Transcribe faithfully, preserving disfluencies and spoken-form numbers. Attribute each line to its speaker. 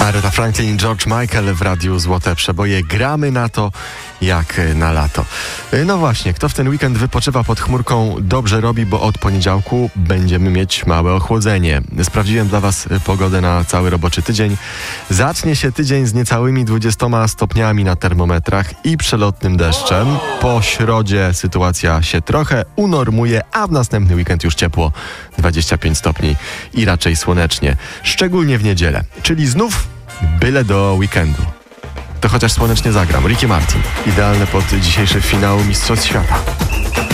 Speaker 1: Aretha Franklin, George Michael w radiu Złote Przeboje. Gramy na to jak na lato. No właśnie, kto w ten weekend wypoczywa pod chmurką, dobrze robi, bo od poniedziałku będziemy mieć małe ochłodzenie. Sprawdziłem dla Was pogodę na cały roboczy tydzień. Zacznie się tydzień z niecałymi dwudziestoma stopniami na termometrach i przelotnym deszczem. Po środzie sytuacja się trochę unormuje, a w następny weekend już ciepło, dwadzieścia pięć stopni i raczej słonecznie. Szczególnie w niedzielę, czyli znów byle do weekendu. To chociaż słonecznie zagram. Ricky Martin. Idealne pod dzisiejszy finał Mistrzostw Świata.